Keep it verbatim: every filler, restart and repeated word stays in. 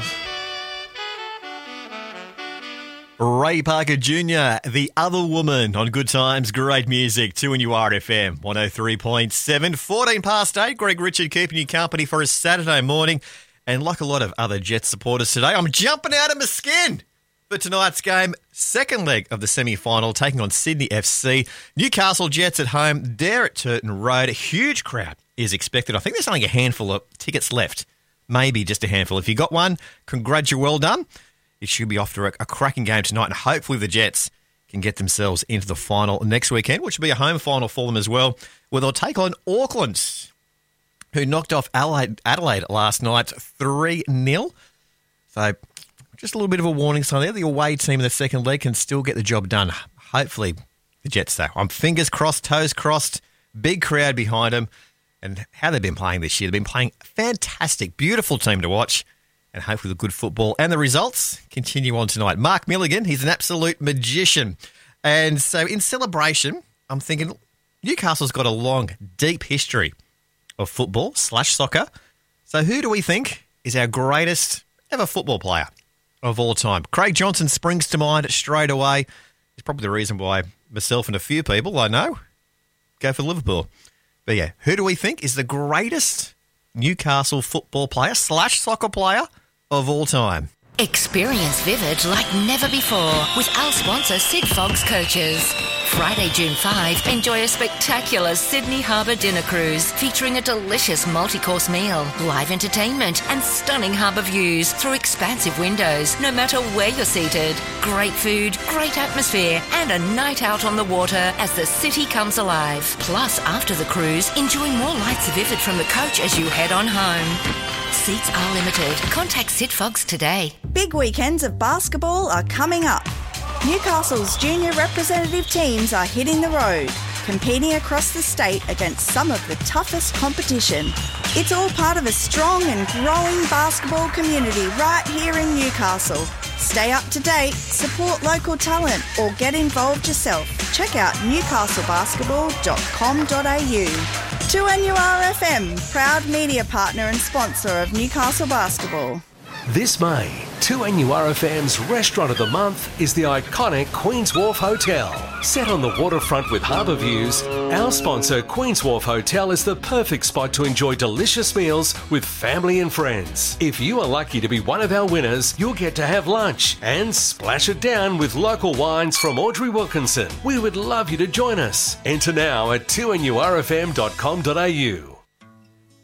Ray Parker Junior, The Other Woman on Good Times, great music, two N U R F M, one oh three point seven, fourteen past eight. Greg Richard keeping you company for a Saturday morning. And like a lot of other Jets supporters today, I'm jumping out of my skin for tonight's game. Second leg of the semi-final, taking on Sydney F C. Newcastle Jets at home, there at Turton Road. A huge crowd is expected. I think there's only a handful of tickets left, maybe just a handful. If you got one, congrats, you're well done. It should be off to a, a cracking game tonight, and hopefully the Jets can get themselves into the final next weekend, which will be a home final for them as well, where they'll take on Auckland, who knocked off Adelaide, Adelaide last night three nil. So just a little bit of a warning sign there. The away team in the second leg can still get the job done. Hopefully the Jets, though. I'm fingers crossed, toes crossed, big crowd behind them. And how they've been playing this year. They've been playing fantastic, beautiful team to watch. And hopefully the good football and the results continue on tonight. Mark Milligan, he's an absolute magician. And so in celebration, I'm thinking Newcastle's got a long, deep history of football slash soccer. So who do we think is our greatest ever football player of all time? Craig Johnson springs to mind straight away. It's probably the reason why myself and a few people I know go for Liverpool. But yeah, who do we think is the greatest Newcastle football player slash soccer player of all time? Experience Vivid like never before with our sponsor Sid Fogg's Coaches. Friday, June fifth, enjoy a spectacular Sydney Harbour dinner cruise featuring a delicious multi-course meal, live entertainment and stunning harbour views through expansive windows no matter where you're seated. Great food, great atmosphere and a night out on the water as the city comes alive. Plus, after the cruise, enjoy more lights of Vivid from the coach as you head on home. Seats are limited. Contact Sid Fogg's today. Big weekends of basketball are coming up. Newcastle's junior representative teams are hitting the road, competing across the state against some of the toughest competition. It's all part of a strong and growing basketball community right here in Newcastle. Stay up to date, support local talent, or get involved yourself. Check out newcastle basketball dot com dot a u. two N U R F M, proud media partner and sponsor of Newcastle Basketball. This May, two N U R F M's Restaurant of the Month is the iconic Queen's Wharf Hotel. Set on the waterfront with harbour views, our sponsor Queen's Wharf Hotel is the perfect spot to enjoy delicious meals with family and friends. If you are lucky to be one of our winners, you'll get to have lunch and splash it down with local wines from Audrey Wilkinson. We would love you to join us. Enter now at two N U R F M dot com dot a u.